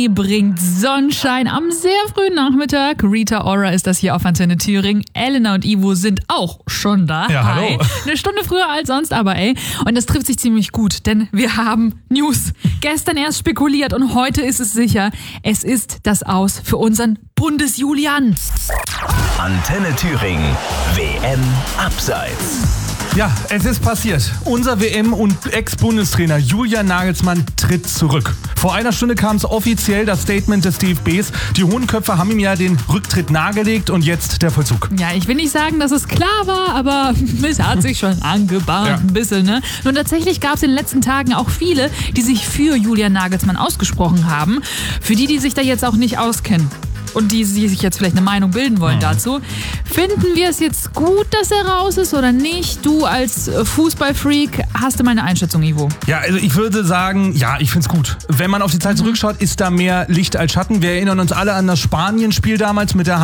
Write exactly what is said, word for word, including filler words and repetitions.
Bringt Sonnenschein am sehr frühen Nachmittag. Rita Ora ist das hier auf Antenne Thüringen. Elena und Ivo sind auch schon da. Ja, Hi. hallo. Eine Stunde früher als sonst, aber ey. Und das trifft sich ziemlich gut, denn wir haben News. Gestern erst spekuliert und heute ist es sicher. Es ist das Aus für unseren Bundesjulian. Antenne Thüringen, W M Abseits. Ja, es ist passiert. Unser W M- und Ex-Bundestrainer Julian Nagelsmann tritt zurück. Vor einer Stunde kam es offiziell, das Statement des D F Bs. Die hohen Köpfe haben ihm ja den Rücktritt nahegelegt und jetzt der Vollzug. Ja, ich will nicht sagen, dass es klar war, aber es hat sich schon angebahnt, Ja. ein bisschen, ne? Nun, tatsächlich gab es in den letzten Tagen auch viele, die sich für Julian Nagelsmann ausgesprochen haben. Für die, die sich da jetzt auch nicht auskennen und die, die sich jetzt vielleicht eine Meinung bilden wollen Mhm. dazu. Finden wir es jetzt gut, dass er raus ist oder nicht? Du als Fußballfreak, hast du mal eine Einschätzung, Ivo? Ja, also ich würde sagen, ja, ich find's gut. Wenn man auf die Zeit zurückschaut, ist da mehr Licht als Schatten. Wir erinnern uns alle an das Spanien-Spiel damals mit der